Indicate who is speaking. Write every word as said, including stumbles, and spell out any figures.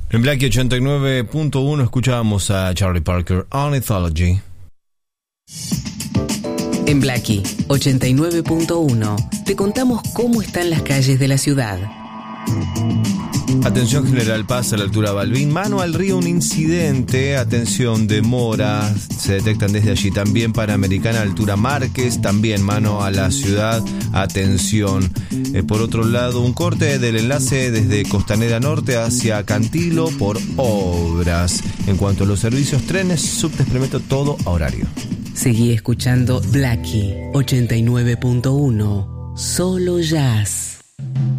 Speaker 1: En Blackie ochenta y nueve punto uno escuchábamos a Charlie Parker, Ornithology.
Speaker 2: En Blackie ochenta y nueve punto uno te contamos cómo están las calles de la ciudad.
Speaker 1: Atención General Paz a la altura de Balbín, mano al río, un incidente, atención demora, se detectan desde allí. También Panamericana, altura Márquez, también mano a la ciudad, atención. Eh, por otro lado, un corte del enlace desde Costanera Norte hacia Cantilo por obras. En cuanto a los servicios, trenes, subtes, premeto, todo a horario.
Speaker 2: Seguí escuchando Blackie ochenta y nueve punto uno, solo jazz.